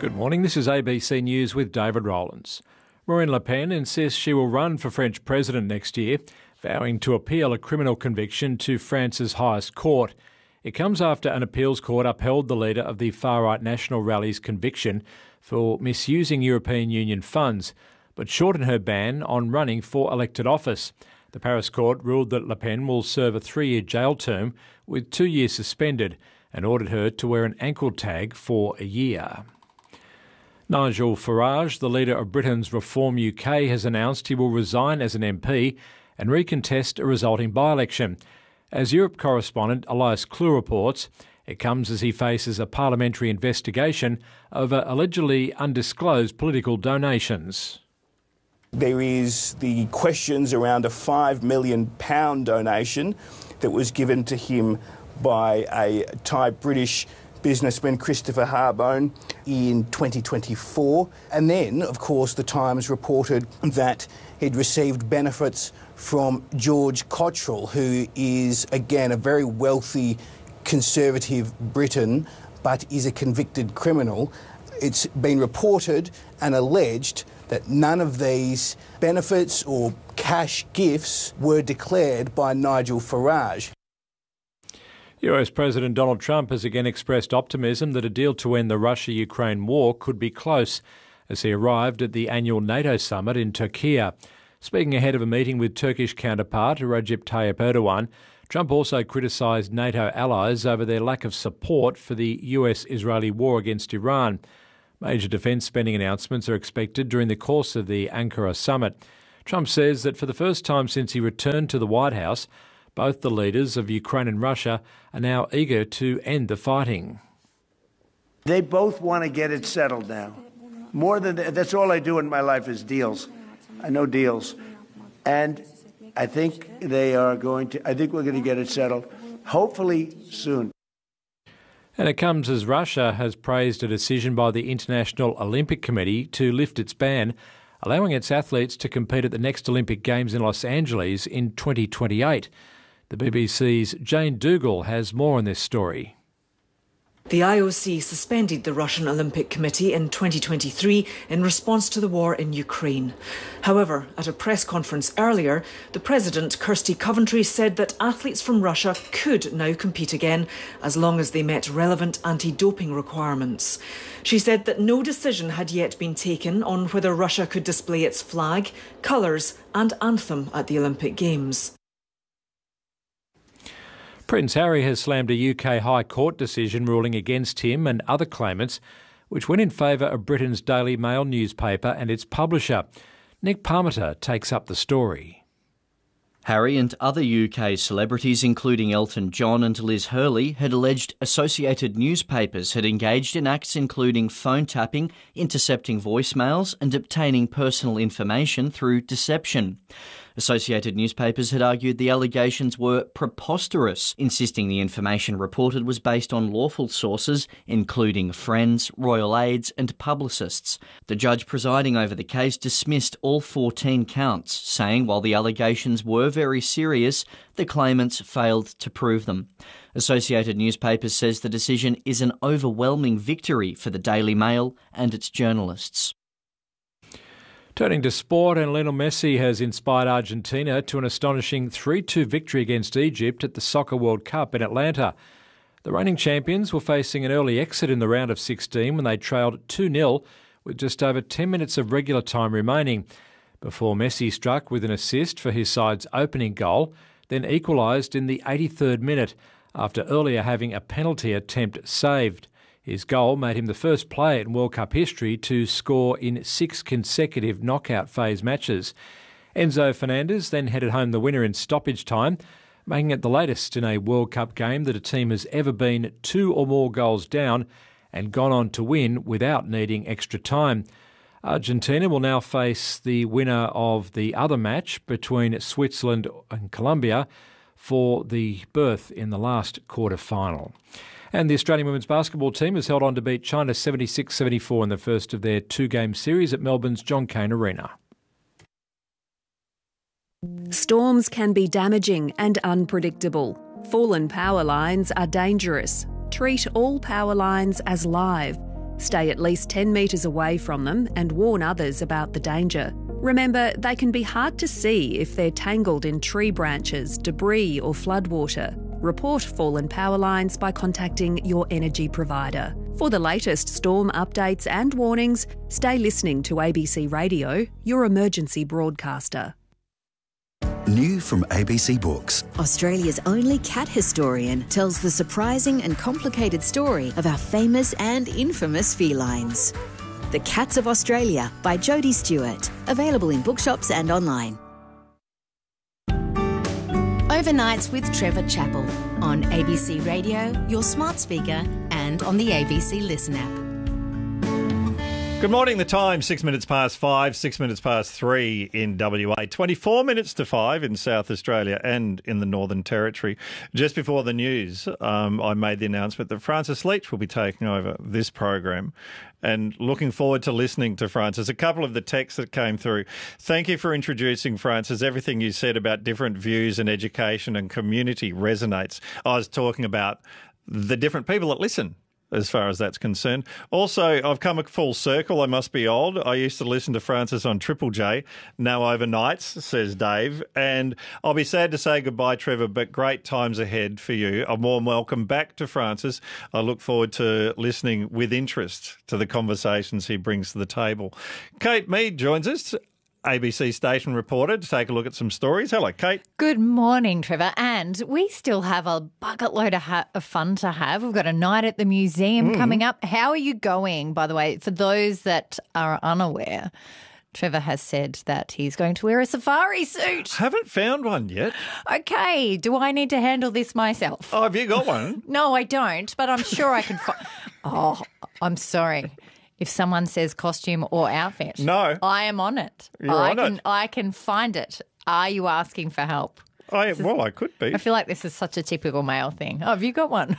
Good morning, this is ABC News with David Rowlands. Marine Le Pen insists she will run for French president next year, vowing to appeal a criminal conviction to France's highest court. It comes after an appeals court upheld the leader of the far-right National Rally's conviction for misusing European Union funds, but shortened her ban on running for elected office. The Paris court ruled that Le Pen will serve a 3-year jail term with 2 years suspended and ordered her to wear an ankle tag for a year. Nigel Farage, the leader of Britain's Reform UK, has announced he will resign as an MP and recontest a resulting by-election. As Europe correspondent Elias Clue reports, it comes as he faces a parliamentary investigation over allegedly undisclosed political donations. There is the questions around a £5 million donation that was given to him by a Thai-British businessman, Christopher Harbone, in 2024. And then, of course, the Times reported that he'd received benefits from George Cottrell, who is, again, a very wealthy Conservative Briton, but is a convicted criminal. It's been reported and alleged that none of these benefits or cash gifts were declared by Nigel Farage. US President Donald Trump has again expressed optimism that a deal to end the Russia-Ukraine war could be close as he arrived at the annual NATO summit in Turkey. Speaking ahead of a meeting with Turkish counterpart Recep Tayyip Erdogan, Trump also criticised NATO allies over their lack of support for the US-Israeli war against Iran. Major defence spending announcements are expected during the course of the Ankara summit. Trump says that for the first time since he returned to the White House, both the leaders of Ukraine and Russia are now eager to end the fighting. They both want to get it settled now. More than that, that's all I do in my life is deals. I know deals. And I think we're going to get it settled, hopefully soon. And it comes as Russia has praised a decision by the International Olympic Committee to lift its ban, allowing its athletes to compete at the next Olympic Games in Los Angeles in 2028. The BBC's Jane Dougal has more on this story. The IOC suspended the Russian Olympic Committee in 2023 in response to the war in Ukraine. However, at a press conference earlier, the president, Kirsty Coventry, said that athletes from Russia could now compete again as long as they met relevant anti-doping requirements. She said that no decision had yet been taken on whether Russia could display its flag, colours and anthem at the Olympic Games. Prince Harry has slammed a UK High Court decision ruling against him and other claimants, which went in favour of Britain's Daily Mail newspaper and its publisher. Nick Parmenter takes up the story. Harry and other UK celebrities, including Elton John and Liz Hurley, had alleged Associated Newspapers had engaged in acts including phone tapping, intercepting voicemails and obtaining personal information through deception. Associated Newspapers had argued the allegations were preposterous, insisting the information reported was based on lawful sources, including friends, royal aides and publicists. The judge presiding over the case dismissed all 14 counts, saying while the allegations were very serious, the claimants failed to prove them. Associated Newspapers says the decision is an overwhelming victory for the Daily Mail and its journalists. Turning to sport, and Lionel Messi has inspired Argentina to an astonishing 3-2 victory against Egypt at the Soccer World Cup in Atlanta. The reigning champions were facing an early exit in the round of 16 when they trailed 2-0 with just over 10 minutes of regular time remaining, before Messi struck with an assist for his side's opening goal, then equalised in the 83rd minute after earlier having a penalty attempt saved. His goal made him the first player in World Cup history to score in 6 consecutive knockout phase matches. Enzo Fernandez then headed home the winner in stoppage time, making it the latest in a World Cup game that a team has ever been 2 or more goals down and gone on to win without needing extra time. Argentina will now face the winner of the other match between Switzerland and Colombia for the berth in the last quarter-final. And the Australian women's basketball team has held on to beat China 76-74 in the first of their 2-game series at Melbourne's John Cain Arena. Storms can be damaging and unpredictable. Fallen power lines are dangerous. Treat all power lines as live. Stay at least 10 metres away from them and warn others about the danger. Remember, they can be hard to see if they're tangled in tree branches, debris or floodwater. Report fallen power lines by contacting your energy provider. For the latest storm updates and warnings, stay listening to ABC Radio, your emergency broadcaster. New from ABC Books. Australia's only cat historian tells the surprising and complicated story of our famous and infamous felines. The Cats of Australia by Jodie Stewart. Available in bookshops and online. Overnights with Trevor Chappell on ABC Radio, your smart speaker, and on the ABC Listen app. Good morning. The time, 6 minutes past 5, 6 minutes past 3 in WA, 24 minutes to 5 in South Australia and in the Northern Territory. Just before the news, I made the announcement that Francis Leach will be taking over this program, and looking forward to listening to Francis. A couple of the texts that came through. Thank you for introducing Francis. Everything you said about different views and education and community resonates. I was talking about the different people that listen, as far as that's concerned. Also, I've come a full circle. I must be old. I used to listen to Francis on Triple J, now overnights, says Dave. And I'll be sad to say goodbye, Trevor, but great times ahead for you. A warm welcome back to Francis. I look forward to listening with interest to the conversations he brings to the table. Kate Mead joins us, ABC station reporter, to take a look at some stories. Hello, Kate. Good morning, Trevor. And we still have a bucket load of fun to have. We've got a night at the museum coming up. How are you going, by the way? For those that are unaware, Trevor has said that he's going to wear a safari suit. Haven't found one yet. Okay. Do I need to handle this myself? Oh, have you got one? No, I don't, but I'm sure I can find... Oh, I'm sorry. If someone says costume or outfit, no, I am on it. I can find it. Are you asking for help? I could be. I feel like this is such a typical male thing. Oh, have you got one?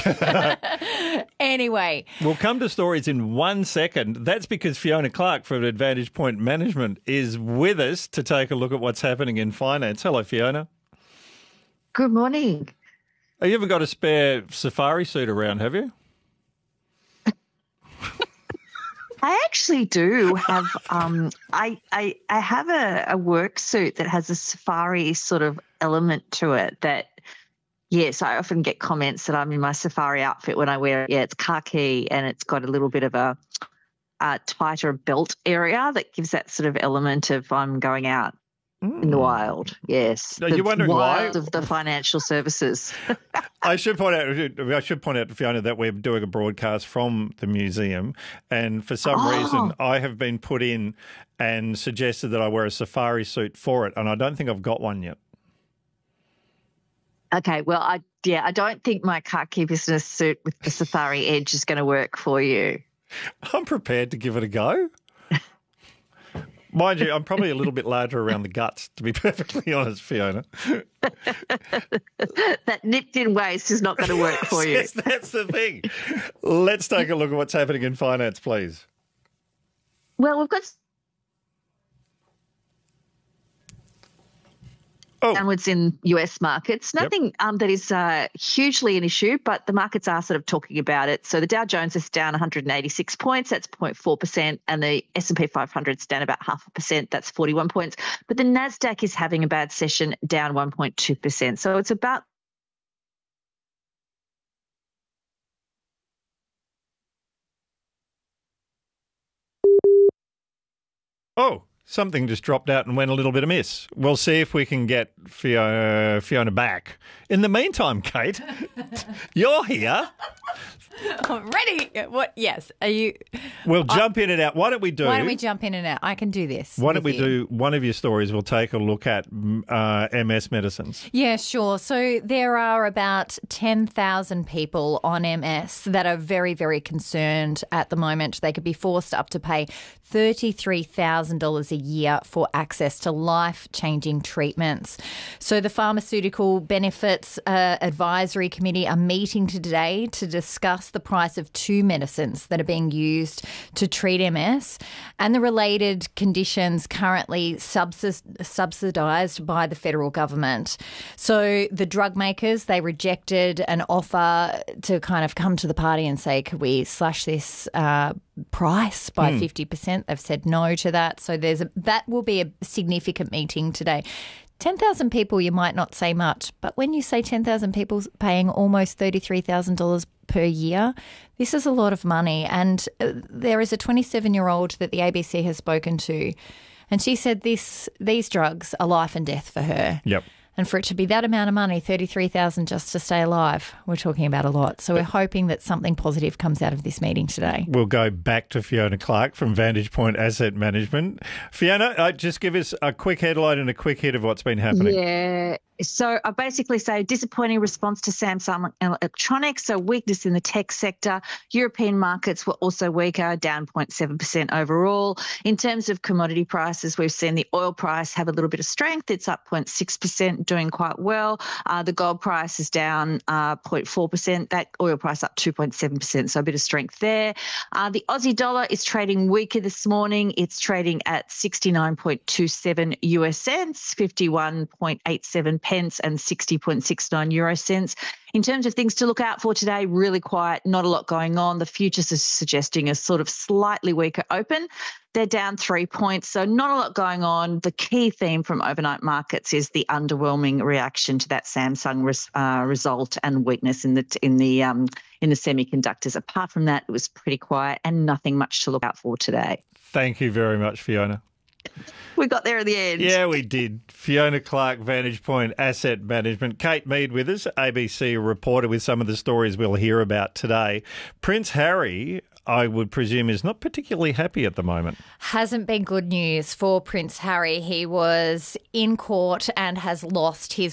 Anyway. We'll come to stories in 1 second. That's because Fiona Clark from Advantage Point Management is with us to take a look at what's happening in finance. Hello, Fiona. Good morning. You haven't got a spare safari suit around, have you? I actually do have. I have a work suit that has a safari sort of element to it. That, yes, I often get comments that I'm in my safari outfit when I wear it. Yeah, it's khaki and it's got a little bit of a tighter belt area that gives that sort of element of I'm going out in the wild. Yes, are you wondering why? Of the financial services. I should point out to Fiona that we're doing a broadcast from the museum, and for some reason I have been put in and suggested that I wear a safari suit for it, and I don't think I've got one yet. Okay, well, I don't think my khaki business suit with the safari edge is going to work for you. I'm prepared to give it a go. Mind you, I'm probably a little bit larger around the guts, to be perfectly honest, Fiona. That nipped-in waist is not going to work for you. Yes, that's the thing. Let's take a look at what's happening in finance, please. Well, we've got downwards in US markets. Nothing that is hugely an issue, but the markets are sort of talking about it. So the Dow Jones is down 186 points, that's 0.4%, and the S&P 500 is down about 0.5%, that's 41 points. But the NASDAQ is having a bad session, down 1.2%. So it's about something just dropped out and went a little bit amiss. We'll see if we can get Fiona back. In the meantime, Kate, you're here. I'm ready. What? Yes. Are you? We'll jump in and out. Why don't we jump in and out? I can do this. Why don't we do one of your stories? We'll take a look at MS medicines. Yeah, sure. So there are about 10,000 people on MS that are very, very concerned at the moment. They could be forced up to pay $33,000 a year for access to life-changing treatments. So the Pharmaceutical Benefits Advisory Committee are meeting today to discuss the price of two medicines that are being used to treat MS and the related conditions currently subsidised by the federal government. So the drug makers, they rejected an offer to kind of come to the party and say, could we slash this price by 50%? They've said no to that. So that will be a significant meeting today. 10,000 people, you might not say much, but when you say 10,000 people paying almost $33,000 per year, this is a lot of money. And there is a 27-year-old that the ABC has spoken to, and she said these drugs are life and death for her. Yep. And for it to be that amount of money, $33,000 just to stay alive, we're talking about a lot. So we're hoping that something positive comes out of this meeting today. We'll go back to Fiona Clark from Vantage Point Asset Management. Fiona, just give us a quick headline and a quick hit of what's been happening. Yeah. So I basically say disappointing response to Samsung Electronics, so weakness in the tech sector. European markets were also weaker, down 0.7% overall. In terms of commodity prices, we've seen the oil price have a little bit of strength. It's up 0.6%, doing quite well. The gold price is down 0.4%. That oil price up 2.7%, so a bit of strength there. The Aussie dollar is trading weaker this morning. It's trading at 69.27 US cents, 51.87 pence and 60.69 euro cents. In terms of things to look out for today, really quiet, not a lot going on. The futures are suggesting a sort of slightly weaker open. They're down 3 points, so not a lot going on. The key theme from overnight markets is the underwhelming reaction to that Samsung result and weakness in the semiconductors. Apart from that, it was pretty quiet and nothing much to look out for today. Thank you very much, Fiona. We got there at the end. Yeah, we did. Fiona Clark, Vantage Point Asset Management. Kate Mead with us, ABC reporter, with some of the stories we'll hear about today. Prince Harry, I would presume, is not particularly happy at the moment. Hasn't been good news for Prince Harry. He was in court and has lost his